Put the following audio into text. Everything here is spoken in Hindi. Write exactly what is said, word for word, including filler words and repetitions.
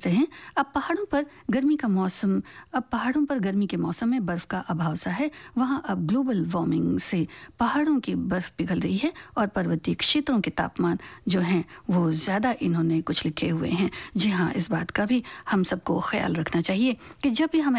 हैं। अब पहाड़ों पर गर्मी का मौसम अब पहाड़ों पर गर्मी के मौसम में बर्फ़ का अभाव सा है। वहाँ अब ग्लोबल वार्मिंग से पहाड़ों की बर्फ़ पिघल रही है और पर्वतीय क्षेत्रों के तापमान जो हैं वो ज़्यादा इन्होंने कुछ लिखे हुए हैं। जी हाँ, इस बात का भी हम सबको ख्याल रखना चाहिए कि जब भी हम